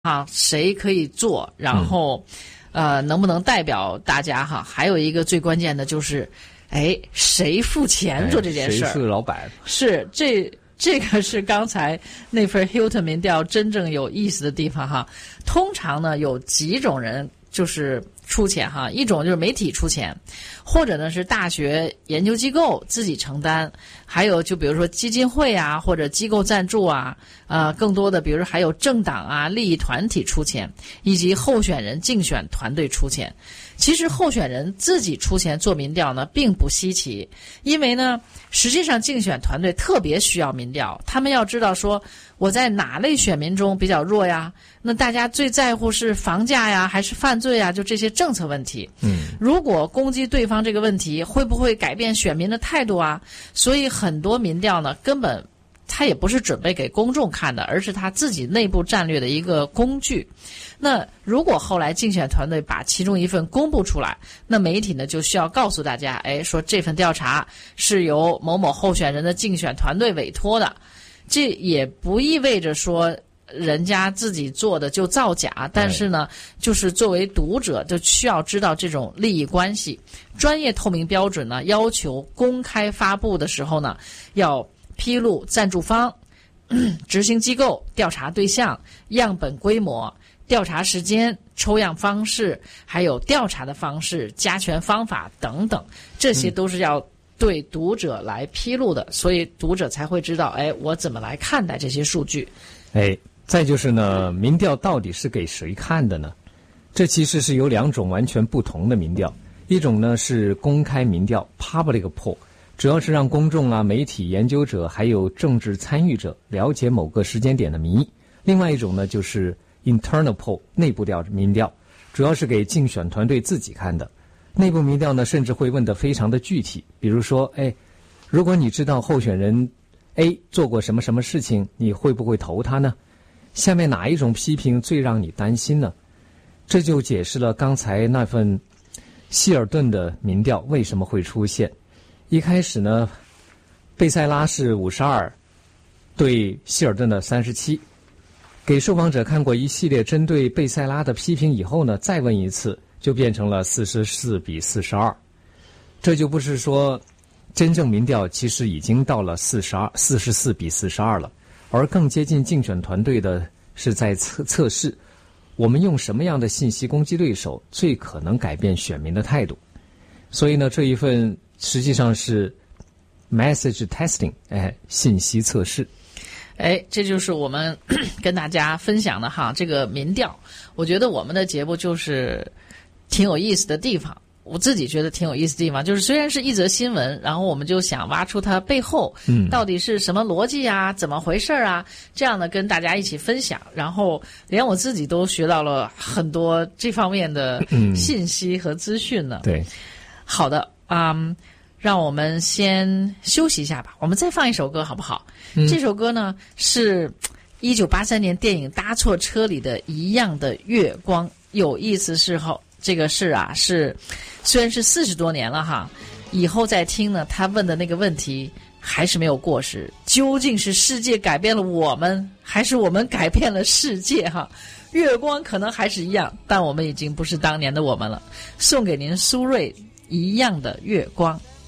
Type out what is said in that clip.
啊，谁可以做，然后能不能代表大家哈？还有一个最关键的就是，谁付钱做这件事儿？ 谁是老板？ 是这个是刚才那份 Hilton 民调真正有意思的地方哈。通常呢有几种人就是出钱哈，一种就是媒体出钱，或者呢是大学研究机构自己承担，还有就比如说基金会啊或者机构赞助啊，更多的比如说还有政党啊利益团体出钱，以及候选人竞选团队出钱。其实候选人自己出钱做民调呢并不稀奇，因为呢实际上竞选团队特别需要民调，他们要知道说我在哪类选民中比较弱呀，那大家最在乎是房价呀还是犯罪呀，就这些政策问题。如果攻击对方这个问题会不会改变选民的态度啊？所以很多民调呢根本他也不是准备给公众看的，而是他自己内部战略的一个工具。那如果后来竞选团队把其中一份公布出来，那媒体呢就需要告诉大家，说这份调查是由某某候选人的竞选团队委托的。这也不意味着说人家自己做的就造假，但是呢就是作为读者就需要知道这种利益关系。专业透明标准呢要求公开发布的时候呢要披露赞助方、执行机构、调查对象、样本规模、调查时间、抽样方式，还有调查的方式、加权方法等等，这些都是要对读者来披露的，所以读者才会知道我怎么来看待这些数据。 再就是呢，民调到底是给谁看的呢？这其实是有两种完全不同的民调，一种呢是公开民调 public poll， 主要是让公众啊、媒体、研究者还有政治参与者了解某个时间点的民意。另外一种呢就是 internal poll 内部民调，主要是给竞选团队自己看的。内部民调呢甚至会问得非常的具体，比如说如果你知道候选人 A 做过什么什么事情，你会不会投他呢？下面哪一种批评最让你担心呢？这就解释了刚才那份希尔顿的民调为什么会出现。一开始呢，贝塞拉是52对希尔顿的37，给受访者看过一系列针对贝塞拉的批评以后呢，再问一次就变成了44比42。这就不是说真正民调其实已经到了44比42了，而更接近竞选团队的是在测试我们用什么样的信息攻击对手最可能改变选民的态度。所以呢，这一份实际上是 message testing， 信息测试。 这就是我们跟大家分享的哈，这个民调。我觉得我们的节目就是挺有意思的地方，我自己觉得挺有意思的地方，就是虽然是一则新闻，然后我们就想挖出它背后到底是什么逻辑啊，怎么回事啊，这样的跟大家一起分享，然后连我自己都学到了很多这方面的信息和资讯呢。 对， 好的，让我们先休息一下吧，我们再放一首歌好不好？这首歌呢是1983年电影《搭错车》里的一样的月光。有意思是这个是虽然是40多年了哈，以后再听呢，他问的那个问题还是没有过时。究竟是世界改变了我们，还是我们改变了世界哈？月光可能还是一样，但我们已经不是当年的我们了。送给您苏芮《一样的月光》。